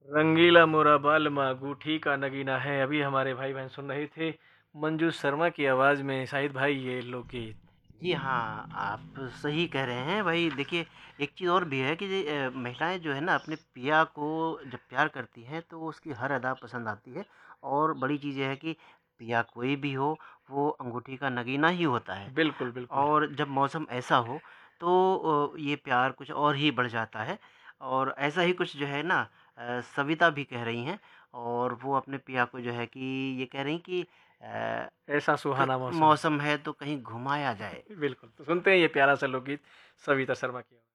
रंगीला मोरा बालमा गूठी का नगीना है। अभी हमारे भाई बहन सुन रहे थे मंजू शर्मा की आवाज़ में शाहिद भाई ये लोकगीत। जी हाँ, आप सही कह रहे हैं। भाई देखिए, एक चीज़ और भी है कि महिलाएँ जो है ना अपने पिया को जब प्यार करती हैं तो उसकी हर अदा पसंद आती है। और बड़ी चीज़ ये है कि पिया कोई भी हो, वो अंगूठी का नगीना ही होता है। बिल्कुल, बिल्कुल। और जब मौसम ऐसा हो तो ये प्यार कुछ और ही बढ़ जाता है। और ऐसा ही कुछ जो है ना सविता भी कह रही हैं। और वो अपने पिया को जो है कि ये कह रही कि अ, ऐसा क सुहाना मौसम। मौसम है तो कहीं घुमाया जाए। बिल्कुल, तो सुनते हैं ये प्यारा सा लोकगीत सविता शर्मा की आवाज़ में।